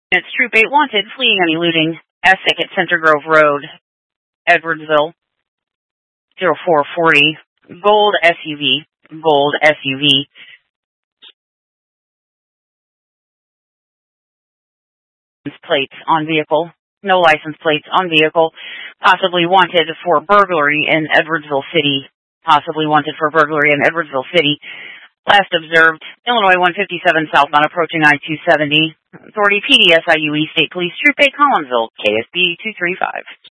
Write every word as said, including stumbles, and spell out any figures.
It's Troop eight wanted, fleeing and eluding Essex at Center Grove Road, Edwardsville, zero four forty, gold S U V, gold S U V. Plates on vehicle, no license plates on vehicle, possibly wanted for burglary in Edwardsville City, possibly wanted for burglary in Edwardsville City. Last observed, Illinois one fifty-seven southbound approaching I two seventy. Authority P D S I U E State Police Troop eight Collinsville, K S B two three five.